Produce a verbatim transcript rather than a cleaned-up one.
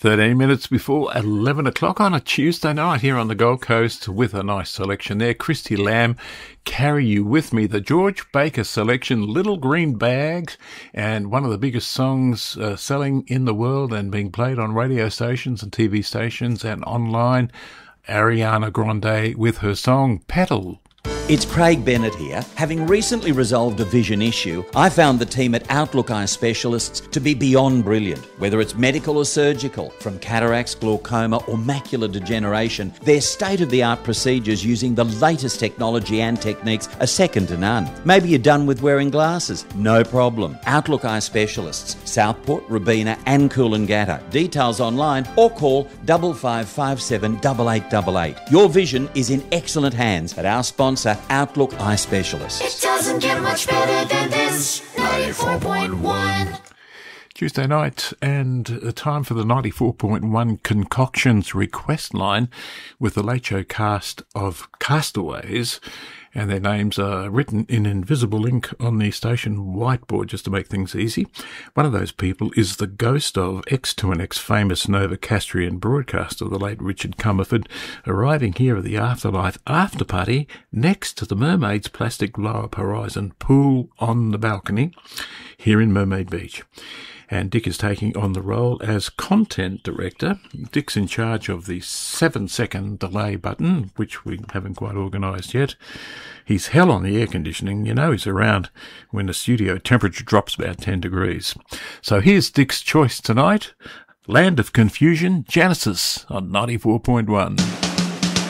thirteen minutes before eleven o'clock on a Tuesday night here on the Gold Coast with a nice selection there. Christy Lamb, Carry You With Me, the George Baker selection, Little Green Bags, and one of the biggest songs uh, selling in the world and being played on radio stations and T V stations and online, Ariana Grande with her song Petal. It's Craig Bennett here. Having recently resolved a vision issue, I found the team at Outlook Eye Specialists to be beyond brilliant. Whether it's medical or surgical, from cataracts, glaucoma or macular degeneration, their state-of-the-art procedures using the latest technology and techniques are second to none. Maybe you're done with wearing glasses? No problem. Outlook Eye Specialists, Southport, Robina and Coolangatta. Details online or call five five five seven eight eight eight eight. Your vision is in excellent hands at our sponsor, Outlook Eye Specialists. It doesn't get much better than this. ninety-four point one. Tuesday night, and uh, time for the ninety-four point one Concoctions request line with the Late Show cast of Castaways, and their names are written in invisible ink on the station whiteboard just to make things easy. One of those people is the ghost of X two and X famous Novocastrian broadcaster, the late Richard Comerford, arriving here at the Afterlife after party next to the Mermaid's Plastic Lower Horizon pool on the balcony here in Mermaid Beach. And Dick is taking on the role as content director. Dick's in charge of the seven-second delay button, which we haven't quite organised yet. He's hell on the air conditioning. You know he's around when the studio temperature drops about ten degrees. So here's Dick's choice tonight. Land of Confusion, Genesis on ninety-four point one.